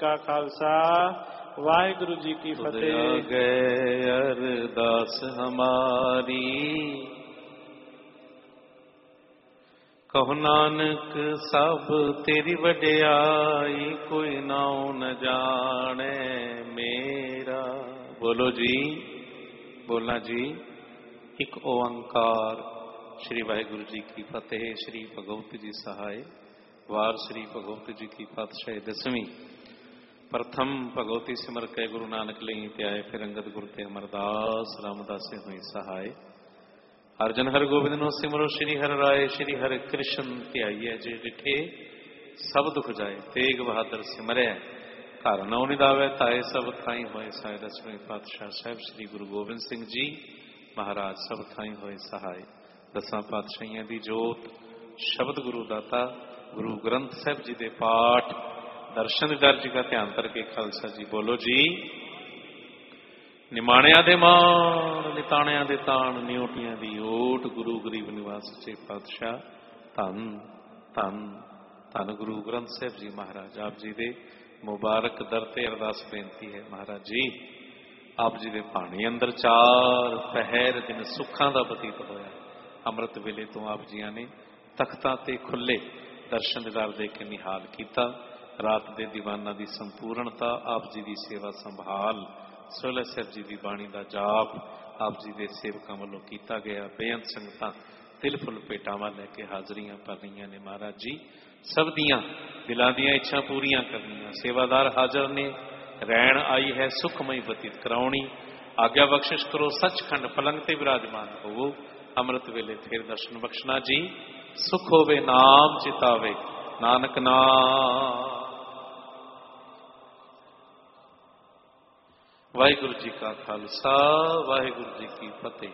का खालसा वाहिगुरु जी की फतेह। गए अरदास हमारी, कहो नानक सब तेरी वडियाई, कोई नाउ न जाने मेरा। बोलो जी, बोलना जी। एक ओंकार। श्री वाहिगुरु जी की फतेह। श्री भगवती जी सहाय। वार श्री भगवती जी की पातशाही दसवीं। प्रथम भगवती सिमर कै गुरु नानक लई त्याय, फिर अंगद गुरु ते अमरदास रामदास से हुई सहाय। अर्जन हर गोविंद नो सिमरो, श्री हर राय श्री हर कृष्ण ध्याइए। जे डिठे सब दुख जाए, तेग बहादुर सिमरै, घर नौ निदावे ताए सब थाई होए सहाय। दसवें पातशाह साहब श्री गुरु गोबिंद सिंह जी महाराज सब थाई होए सहाय। दसां पातशाहियां दी जोत, शब्द गुरु दाता गुरु ग्रंथ साहब जी दे पाठ, दर्शन दीदार जी का ध्यान करके खालसा जी। बोलो जी। निमाणिया दे मान, निताणिया दे ताण, नियोटियां दी ओट, गुरु गरीब निवास सच्चे पातशाह धन धन धन गुरु ग्रंथ साहब जी महाराज। आप जी दे मुबारक दर ते अरदास बेनती है महाराज जी। आप जी दे पानी अंदर चार पहर दिन सुखां दा बतीत होया। अमृत वेले तो आप जियां ने तख्तां ते खुले दर्शन दीदार दे के निहाल कीता। रात दे दीवाना दी संपूर्णता, आप जी दी सेवा संभाल, सोलह साहब जी दी बाणी दा जाप आप जी दे सेवकां वल्लों कीता गया। बेअंत संगतां तिल फुल पेटावां लैके हाजरियां भर रहीआं ने महाराज जी। सब दियां दिलां दियां इच्छा पूरियां करनियां। सेवादार हाजर ने, रैण आई है सुखमई बतीत कराउणी। आग्या बख्शिश करो सचखंड पलंग ते विराजमान होवो। अमृत वेले फिर दर्शन बख्शना जी। सुख होवे नाम चितावे, नानक नाम। वाहिगुरु जी का खालसा, वाहिगुरु जी की फतेह।